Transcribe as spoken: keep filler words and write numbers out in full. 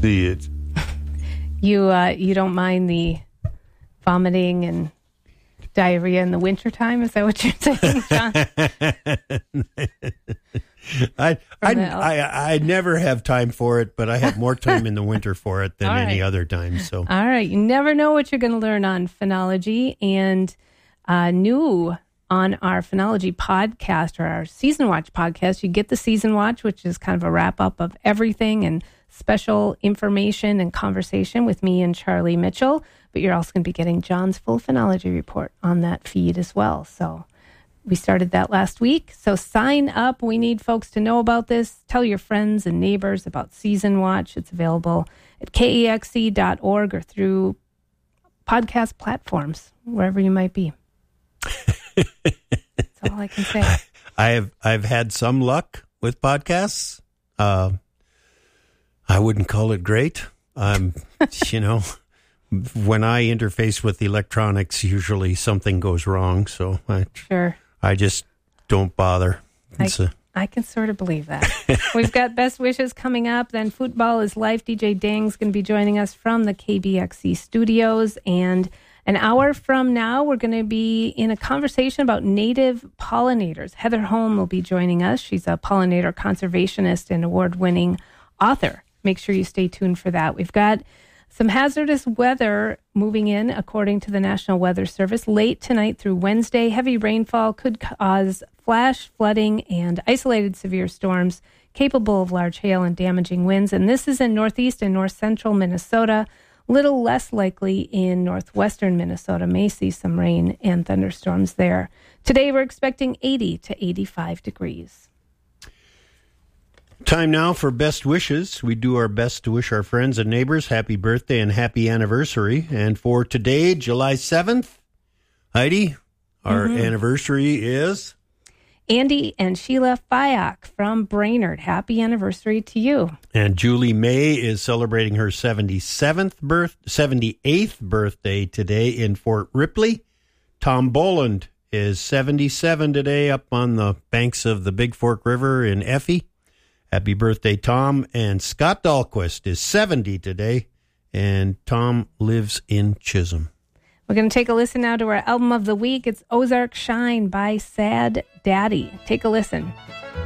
See it. You uh, you don't mind the vomiting and diarrhea in the wintertime? Is that what you're saying, John? I, I, I, I never have time for it, but I have more time in the winter for it than All any right. other time. So, all right. You never know what you're going to learn on phenology. And uh, new on our phenology podcast or our season watch podcast, you get the season watch, which is kind of a wrap up of everything and special information and conversation with me and Charlie Mitchell. But you're also going to be getting John's full phenology report on that feed as well. So we started that last week. So sign up. We need folks to know about this. Tell your friends and neighbors about Season Watch. It's available at K E X C dot org or through podcast platforms, wherever you might be. That's all I can say. I have I've had some luck with podcasts. Uh, I wouldn't call it great. Um, you know, when I interface with electronics, usually something goes wrong. So I, Sure. I just don't bother. I, It's a, I can sort of believe that. We've got Best Wishes coming up. Then Football is Life. D J Dang's going to be joining us from the K B X C studios. And an hour from now, we're going to be in a conversation about native pollinators. Heather Holm will be joining us. She's a pollinator conservationist and award-winning author. Make sure you stay tuned for that. We've got some hazardous weather moving in, according to the National Weather Service. Late tonight through Wednesday, heavy rainfall could cause flash flooding and isolated severe storms capable of large hail and damaging winds. And this is in northeast and north central Minnesota. Little less likely in northwestern Minnesota. May see some rain and thunderstorms there. Today we're expecting eighty to eighty-five degrees. Time now for best wishes. We do our best to wish our friends and neighbors happy birthday and happy anniversary. And for today, July seventh, Heidi, our mm-hmm. anniversary is? Andy and Sheila Fyock from Brainerd. Happy anniversary to you. And Julie May is celebrating her seventy-seventh birth, seventy-eighth birthday today in Fort Ripley. Tom Boland is seventy-seven today up on the banks of the Big Fork River in Effie. Happy birthday, Tom. And Scott Dahlquist is seventy today, and Tom lives in Chisholm. We're going to take a listen now to our album of the week. It's Ozark Shine by Sad Daddy. Take a listen.